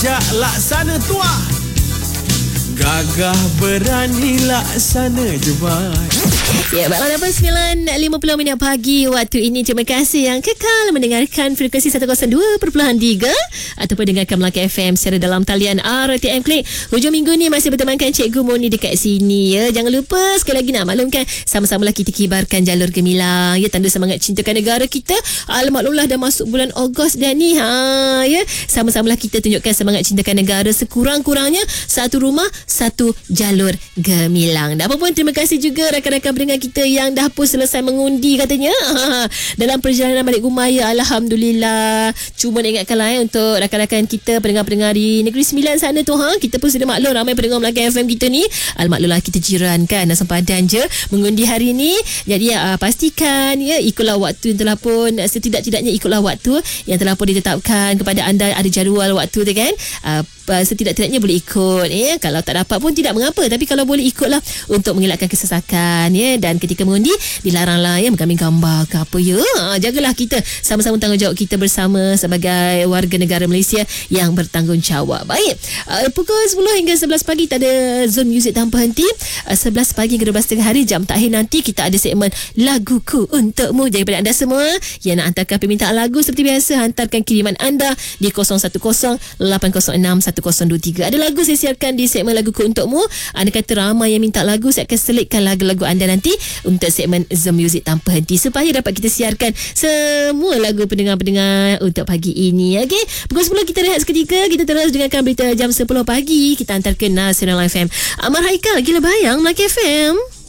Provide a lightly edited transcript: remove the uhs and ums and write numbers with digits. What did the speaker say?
ajak laksana tuan. Gagah berani laksana jebat. Ya, baiklah, 9.50 minit pagi waktu ini. Terima kasih yang kekal mendengarkan frekuensi 102.3 ataupun dengarkan Melaka FM secara dalam talian RTM Klik. Hujung minggu ni masih bertemankan Cikgu Moni dekat sini ya. Jangan lupa sekali lagi nak maklumkan, sama-samalah kita kibarkan jalur gemilang ya, tanda semangat cintakan negara kita. Maklumlah dah masuk bulan Ogos dah ni ya. Sama-samalah kita tunjukkan semangat cintakan negara, sekurang-kurangnya satu rumah satu jalur gemilang. Dan apa pun, terima kasih juga rakan-rakan pendengar kita yang dah pun selesai mengundi katanya dalam perjalanan balik rumah ya. Alhamdulillah. Cuma nak ingatkanlah untuk rakan-rakan kita pendengar-pendengar di Negeri Sembilan sana tu kita pun sudah maklum ramai pendengar Melaka FM kita ni. Maklumlah kita jiran kan, sempadan je mengundi hari ni. Jadi pastikan ya, ikutlah waktu yang telah pun, setidak-tidaknya ikutlah waktu yang telah pun ditetapkan kepada anda. Ada jadual waktu tu kan, setidak-tidaknya boleh ikut ya. Kalau tak dapat pun tidak mengapa, tapi kalau boleh ikutlah untuk mengelakkan kesesakan ya. Dan ketika mengundi dilaranglah ya mengambil gambar ke apa ya. Jagalah kita sama-sama tanggungjawab kita bersama sebagai warga negara Malaysia yang bertanggungjawab. Baik, pukul 10 hingga 11 pagi kita ada Zone Music tanpa henti. 11 pagi hingga 12 tengah hari, jam terakhir nanti kita ada segmen Laguku Untukmu. Jadi pada anda semua yang nak hantarkan permintaan lagu, seperti biasa hantarkan kiriman anda di 010-806-1023. Ada lagu saya siarkan di segmen Laguku Untukmu. Anda kata ramai yang minta lagu, saya akan selitkan lagu-lagu anda nanti untuk segmen Zone Music tanpa henti supaya dapat kita siarkan semua lagu pendengar-pendengar untuk pagi ini. Okey, pukul 10 kita rehat seketika. Kita terus dengarkan berita jam 10 pagi. Kita hantarkan Nasional FM. Amar Haikal, Gila Bayang, Melaka FM.